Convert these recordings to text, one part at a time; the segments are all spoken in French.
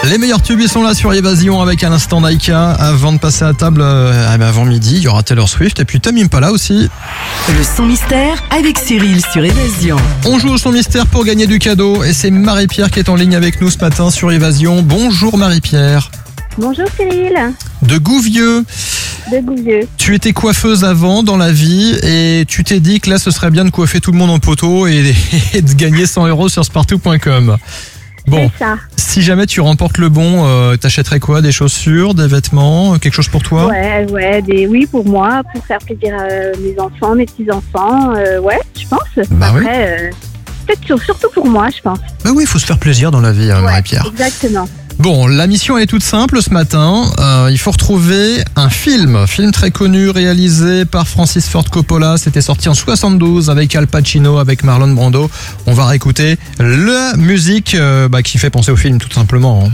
Les meilleurs tubes, ils sont là sur Évasion avec à l'instant Naika. Avant de passer à table, avant midi, il y aura Taylor Swift et puis Tame Impala aussi. Le son mystère avec Cyril sur Évasion. On joue au son mystère pour gagner du cadeau et c'est Marie-Pierre qui est en ligne avec nous ce matin sur Évasion. Bonjour Marie-Pierre. Bonjour Cyril. De Gouvieux. De Gouvieux. Tu étais coiffeuse avant dans la vie et tu t'es dit que là ce serait bien de coiffer tout le monde en poteau et de gagner 100 € sur spartou.com. Bon, C'est ça. si jamais tu remportes le bon, t'achèterais quoi? Des chaussures, des vêtements, quelque chose pour toi? Oui, pour moi, pour faire plaisir à mes enfants, mes petits-enfants, je pense. Bah Après, peut-être surtout pour moi, je pense. Bah oui, il faut se faire plaisir dans la vie, Marie-Pierre. Exactement. Bon, la mission est toute simple ce matin. Il faut retrouver un film très connu réalisé par Francis Ford Coppola. C'était sorti en 72 avec Al Pacino, avec Marlon Brando. On va réécouter la musique qui fait penser au film tout simplement.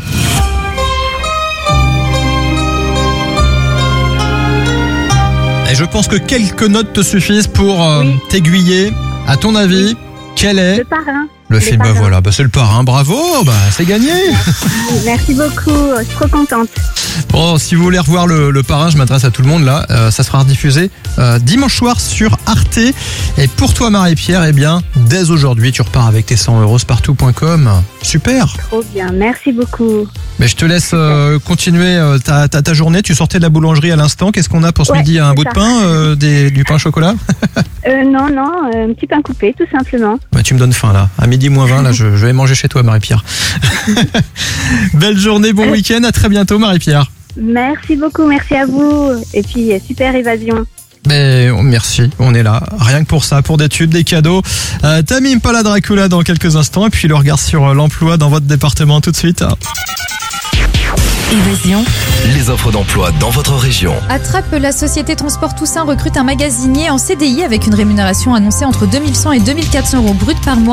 Et je pense que quelques notes te suffisent pour t'aiguiller. À ton avis, quel est Le Parrain. le film? Parrain. Voilà, c'est le Parrain. Bravo, c'est gagné. Merci beaucoup, je suis trop contente. Bon, si vous voulez revoir le Parrain, je m'adresse à tout le monde là, ça sera rediffusé dimanche soir sur Arte. Et pour toi Marie-Pierre, dès aujourd'hui tu repars avec tes 100 € spartou.com. Super. Trop bien, merci beaucoup. Mais je te laisse continuer ta journée. Tu sortais de la boulangerie à l'instant. Qu'est-ce qu'on a pour ce midi? Un bout de pain, du pain au chocolat? Non, un petit pain coupé, tout simplement. Tu me donnes faim là. À midi moins 20, là, je vais manger chez toi Marie-Pierre. Belle journée, bon week-end. À très bientôt Marie-Pierre. Merci beaucoup, merci à vous. Et puis, super Évasion. Merci, on est là, rien que pour ça, pour des tubes, des cadeaux. Tame Impala Dracula dans quelques instants et puis le regard sur l'emploi dans votre département tout de suite. Évasion. Les offres d'emploi dans votre région. Attrape, la société Transport Toussaint recrute un magasinier en CDI avec une rémunération annoncée entre 2100 et 2400 € brut par mois.